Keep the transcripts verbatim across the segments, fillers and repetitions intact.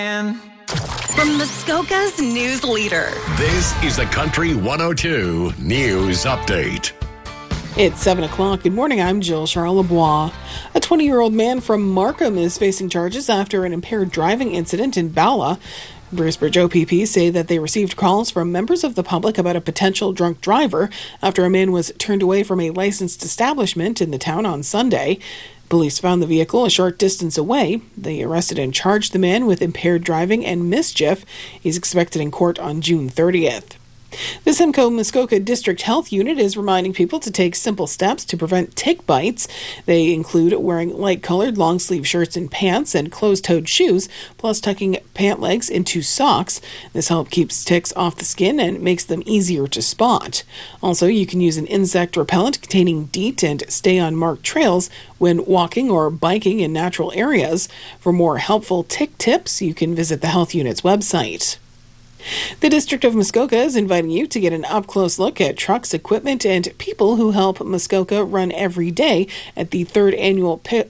From Muskoka's news leader. This is the Country one oh two News Update. It's seven o'clock. Good morning. I'm Jill Charlebois. A twenty-year-old man from Markham is facing charges after an impaired driving incident in Bala. Bracebridge O P P say that they received calls from members of the public about a potential drunk driver after a man was turned away from a licensed establishment in the town on Sunday. Police found the vehicle a short distance away. They arrested and charged the man with impaired driving and mischief. He's expected in court on June thirtieth. The Simcoe Muskoka District Health Unit is reminding people to take simple steps to prevent tick bites. They include wearing light-colored long-sleeve shirts and pants and closed-toed shoes, plus tucking pant legs into socks. This helps keep ticks off the skin and makes them easier to spot. Also, you can use an insect repellent containing DEET and stay on marked trails when walking or biking in natural areas. For more helpful tick tips, you can visit the Health Unit's website. The District of Muskoka is inviting you to get an up-close look at trucks, equipment, and people who help Muskoka run every day at the third annual pi-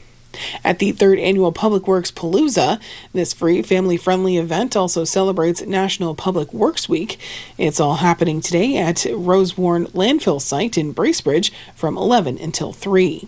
at the third annual Public Works Palooza. This free, family-friendly event also celebrates National Public Works Week. It's all happening today at Rosewarne Landfill Site in Bracebridge from eleven until three.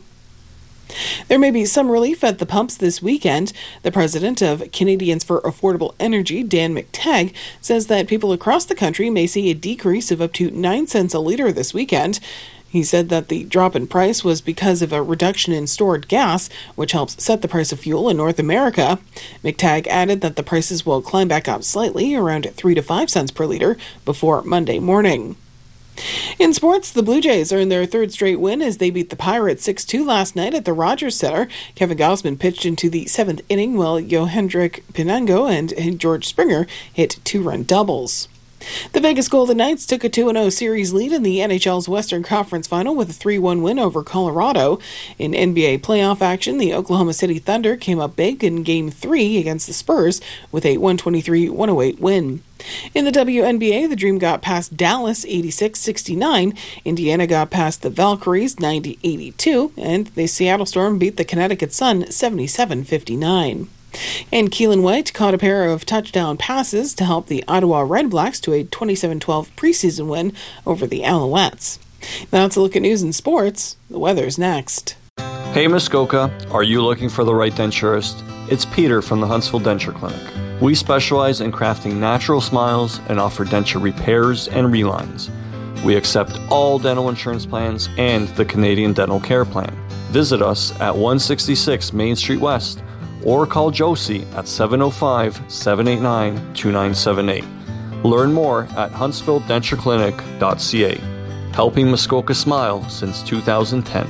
There may be some relief at the pumps this weekend. The president of Canadians for Affordable Energy, Dan McTagg, says that people across the country may see a decrease of up to nine cents a litre this weekend. He said that the drop in price was because of a reduction in stored gas, which helps set the price of fuel in North America. McTagg added that the prices will climb back up slightly, around three to five cents per litre, before Monday morning. In sports, the Blue Jays earned their third straight win as they beat the Pirates six two last night at the Rogers Center. Kevin Gausman pitched into the seventh inning while Johendrick Pinango and George Springer hit two-run doubles. The Vegas Golden Knights took a two oh series lead in the N H L's Western Conference Final with a three one win over Colorado. In N B A playoff action, the Oklahoma City Thunder came up big in Game three against the Spurs with a one twenty-three one oh eight win. In the W N B A, the Dream got past Dallas eighty-six sixty-nine, Indiana got past the Valkyries ninety eighty-two, and the Seattle Storm beat the Connecticut Sun seventy-seven fifty-nine. And Keelan White caught a pair of touchdown passes to help the Ottawa Red Blacks to a twenty-seven twelve preseason win over the Alouettes. Now to look at news and sports. The weather's next. Hey Muskoka, are you looking for the right denturist? It's Peter from the Huntsville Denture Clinic. We specialize in crafting natural smiles and offer denture repairs and relines. We accept all dental insurance plans and the Canadian Dental Care Plan. Visit us at one sixty-six Main Street West or call Josie at seven oh five, seven eight nine, two nine seven eight. Learn more at huntsville denture clinic dot c a. Helping Muskoka smile since two thousand ten.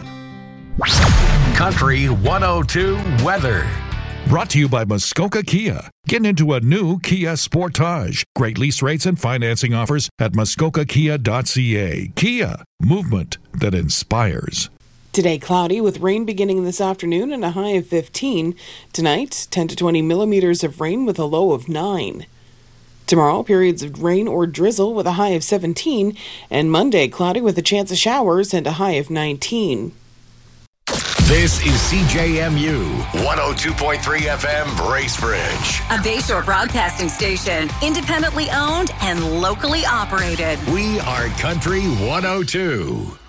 Country one oh two weather. Brought to you by Muskoka Kia. Get into a new Kia Sportage. Great lease rates and financing offers at muskoka kia dot c a. Kia, movement that inspires. Today, cloudy with rain beginning this afternoon and a high of fifteen. Tonight, ten to twenty millimeters of rain with a low of nine. Tomorrow, periods of rain or drizzle with a high of seventeen. And Monday, cloudy with a chance of showers and a high of nineteen. This is C J M U one oh two point three F M Bracebridge. A Bayshore broadcasting station, independently owned and locally operated. We are Country one oh two.